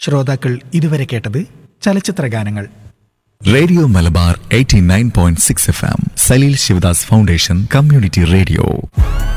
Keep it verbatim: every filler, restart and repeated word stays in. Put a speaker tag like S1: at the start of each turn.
S1: ശ്രോതാക്കൾ ഇതുവരെ കേട്ടത് ചലച്ചിത്ര ഗാനങ്ങൾ.
S2: Radio Malabar eighty nine point six F M, Saleel Sivadas foundation community radio.